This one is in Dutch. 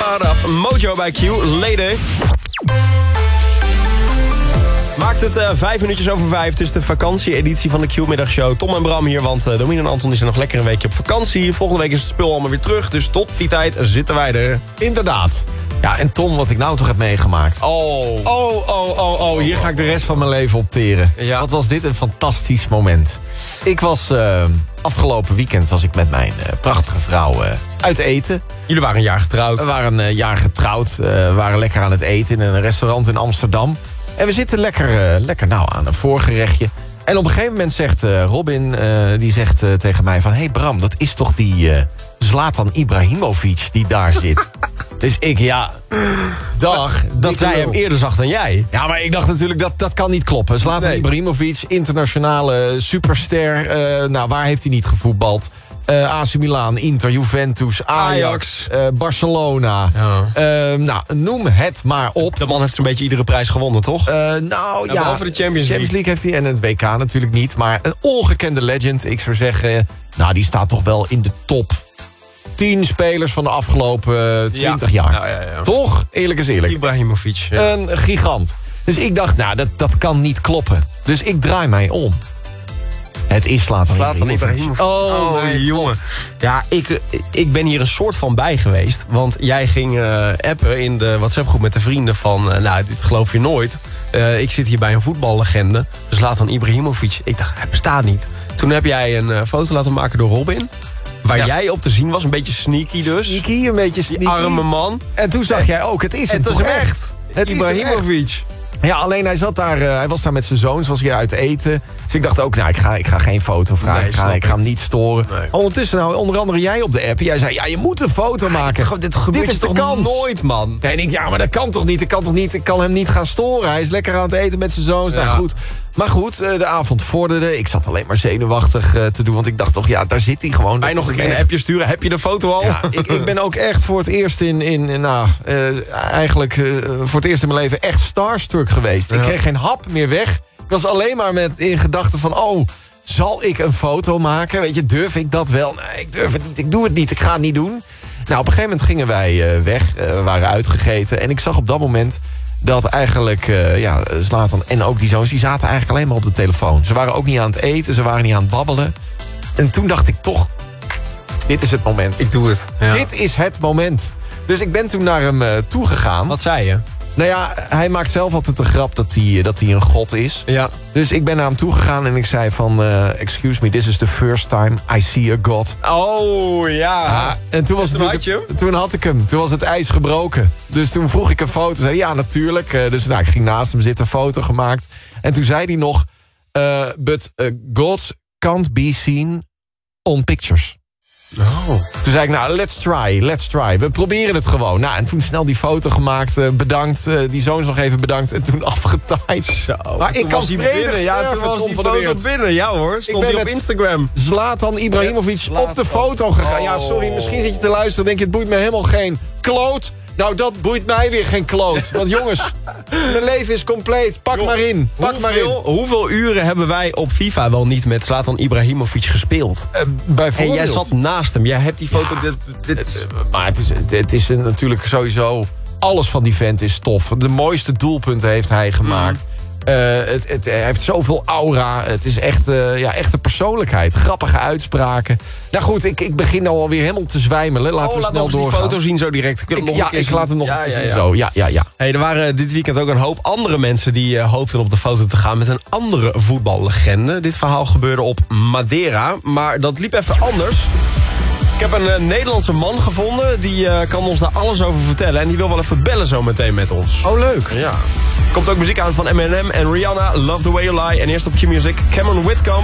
Mojo bij Q, Lady. Maakt het 5 minuutjes over 5. Het is de vakantieeditie van de Q-middagshow. Tom en Bram hier, want Domien en Anton zijn nog lekker een weekje op vakantie. Volgende week is het spul allemaal weer terug. Dus tot die tijd zitten wij er. Inderdaad. Ja, en Tom, wat ik nou toch heb meegemaakt. Oh, hier ga ik de rest van mijn leven op teren. Ja. Wat was dit een fantastisch moment. Ik was, afgelopen weekend was ik met mijn prachtige vrouw uit eten. Jullie waren een jaar getrouwd. We waren een jaar getrouwd. We waren lekker aan het eten in een restaurant in Amsterdam. En we zitten lekker aan een voorgerechtje. En op een gegeven moment zegt Robin, die zegt tegen mij van... Hey Bram, dat is toch die Zlatan Ibrahimovic die daar zit? Dus ik, dag. Dat zij hem eerder zag dan jij. Ja, maar ik dacht natuurlijk, dat kan niet kloppen. Zlatan Ibrahimovic, internationale superster. Waar heeft hij niet gevoetbald? AC Milan, Inter, Juventus, Ajax. Barcelona. Ja. Noem het maar op. De man heeft zo'n beetje iedere prijs gewonnen, toch? Behalve de Champions League heeft hij en het WK natuurlijk niet. Maar een ongekende legend. Ik zou zeggen, die staat toch wel in de top 10 spelers van de afgelopen 20 jaar. Ja. Toch? Eerlijk is eerlijk. Ibrahimovic. Ja. Een gigant. Dus ik dacht, dat kan niet kloppen. Dus ik draai mij om. Het is Zlatan Ibrahimovic. Oh jongen. Ja, ik ben hier een soort van bij geweest. Want jij ging appen in de WhatsApp-groep met de vrienden van... dit geloof je nooit. Ik zit hier bij een voetballegende. Zlatan Ibrahimovic. Ik dacht, hij bestaat niet. Toen heb jij een foto laten maken door Robin. Waar jij op te zien was. Een beetje sneaky dus. Een beetje sneaky. Die arme man. En toen zag jij ook, het is hem toch echt. Het Ibrahimovic. Ja, alleen hij zat daar, hij was daar met zijn zoons, was hier uit eten. Dus ik dacht ook, ik ga geen foto vragen. Nee, ik ga hem niet storen. Nee. Ondertussen, onder andere jij op de app. Jij zei, je moet een foto maken. Dit is toch kans. Nooit, man. Nee, en ik, maar dat kan toch niet? Ik kan hem niet gaan storen. Hij is lekker aan het eten met zijn zoons. Ja. Nou goed. Maar goed, de avond vorderde. Ik zat alleen maar zenuwachtig te doen. Want ik dacht toch, daar zit hij gewoon. Wij nog een keer een appje sturen. Heb je de foto al? Ja, ik ben ook echt voor het eerst voor het eerst in mijn leven echt starstruck geweest. Ik kreeg geen hap meer weg. Ik was alleen maar in gedachten van... zal ik een foto maken? Weet je, durf ik dat wel? Nee, ik durf het niet. Ik doe het niet. Ik ga het niet doen. Nou, op een gegeven moment gingen wij weg. We waren uitgegeten. En ik zag op dat moment dat eigenlijk Zlatan en ook die zoons... die zaten eigenlijk alleen maar op de telefoon. Ze waren ook niet aan het eten. Ze waren niet aan het babbelen. En toen dacht ik toch... dit is het moment. Ik doe het. Ja. Dit is het moment. Dus ik ben toen naar hem toegegaan. Wat zei je? Nou ja, hij maakt zelf altijd de grap dat hij een god is. Ja. Dus ik ben naar hem toegegaan en ik zei van... excuse me, this is the first time I see a god. Oh, ja. En toen was toen had ik hem. Toen was het ijs gebroken. Dus toen vroeg ik een foto. Zei ja, natuurlijk. Dus ik ging naast hem zitten, een foto gemaakt. En toen zei hij nog... but gods can't be seen on pictures. Oh. Toen zei ik, let's try. We proberen het gewoon. En toen snel die foto gemaakt, bedankt. Die zoons nog even bedankt en toen afgetaaid. Zo. Maar ik kan vredig toen was die foto binnen. Ja hoor, stond hij op Instagram. Zlatan Ibrahimovic op de foto gegaan. Ja, sorry, misschien zit je te luisteren en denk je... het boeit me helemaal geen kloot. Nou, dat boeit mij weer geen kloot. Want jongens, mijn leven is compleet. Pak maar in. Hoeveel uren hebben wij op FIFA wel niet met Zlatan Ibrahimovic gespeeld? Bijvoorbeeld. En jij zat naast hem. Jij hebt die foto... Maar het is natuurlijk sowieso... alles van die vent is tof. De mooiste doelpunten heeft hij gemaakt. Hij heeft zoveel aura. Het is echt een persoonlijkheid. Grappige uitspraken. Nou goed, ik begin nou alweer helemaal te zwijmelen. Laten we snel doorgaan. Die foto zien zo direct. Ik laat hem nog eens zien. Zo. Ja. Hey, er waren dit weekend ook een hoop andere mensen... die hoopten op de foto te gaan met een andere voetballegende. Dit verhaal gebeurde op Madeira. Maar dat liep even anders. Ik heb een Nederlandse man gevonden. Die kan ons daar alles over vertellen. En die wil wel even bellen zo meteen met ons. Oh, leuk. Ja. Komt ook muziek aan van Eminem en Rihanna. Love the Way You Lie. En eerst op Q-Music, Cameron Whitcomb.